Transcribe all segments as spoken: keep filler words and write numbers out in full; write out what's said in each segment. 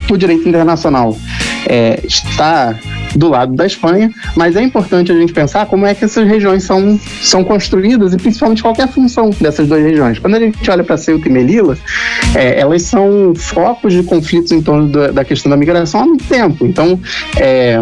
o direito internacional é, está do lado da Espanha, mas é importante a gente pensar como é que essas regiões são, são construídas e principalmente qual que é a função dessas duas regiões. Quando a gente olha para Ceuta e Melilla, é, elas são focos de conflitos em torno da, da questão da migração há muito tempo. Então, é...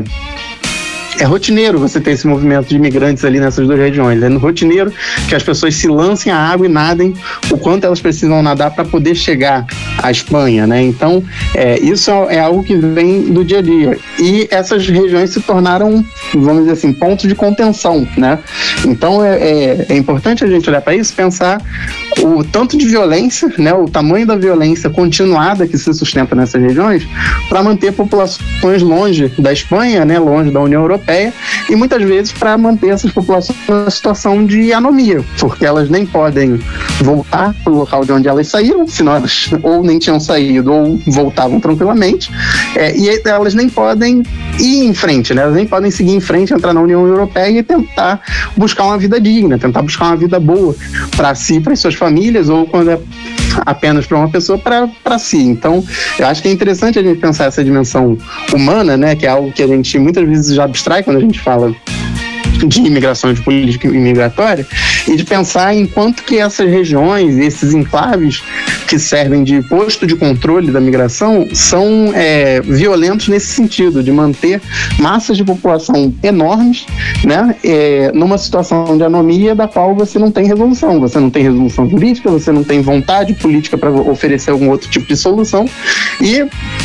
É rotineiro você ter esse movimento de imigrantes ali nessas duas regiões. É rotineiro que as pessoas se lancem à água e nadem o quanto elas precisam nadar para poder chegar à Espanha, né? Então, é, isso é algo que vem do dia a dia. E essas regiões se tornaram, vamos dizer assim, pontos de contenção, né? Então, é, é, é importante a gente olhar para isso, pensar o tanto de violência, né? O tamanho da violência continuada que se sustenta nessas regiões para manter populações longe da Espanha, né? Longe da União Europeia, e muitas vezes para manter essas populações numa situação de anomia, porque elas nem podem voltar para o local de onde elas saíram, senão elas ou nem tinham saído ou voltavam tranquilamente, é, e elas nem podem ir em frente, né? Elas nem podem seguir em frente, entrar na União Europeia e tentar buscar uma vida digna, tentar buscar uma vida boa para si, para as suas famílias, ou quando é apenas para uma pessoa, para si. Então, eu acho que é interessante a gente pensar essa dimensão humana, né, que é algo que a gente muitas vezes já abstrai quando a gente fala de imigração, de política imigratória, e de pensar em quanto que essas regiões, esses enclaves que servem de posto de controle da migração, são é, violentos nesse sentido, de manter massas de população enormes, né, é, numa situação de anomia da qual você não tem resolução. Você não tem resolução jurídica, você não tem vontade política para oferecer algum outro tipo de solução. E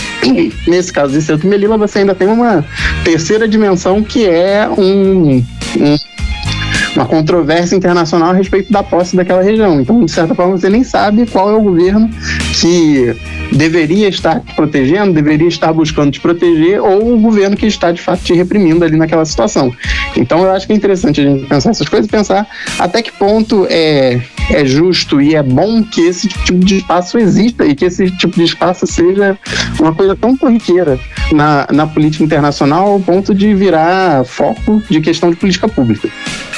nesse caso de Ceuta e Melilla, você ainda tem uma terceira dimensão, que é um, um, uma controvérsia internacional a respeito da posse daquela região. Então, de certa forma, você nem sabe qual é o governo que deveria estar te protegendo, deveria estar buscando te proteger, ou o governo que está, de fato, te reprimindo ali naquela situação. Então, eu acho que é interessante a gente pensar essas coisas, pensar até que ponto é, é justo e é bom que esse tipo de espaço exista e que esse tipo de espaço seja uma coisa tão corriqueira na, na política internacional, ao ponto de virar foco de questão de política pública.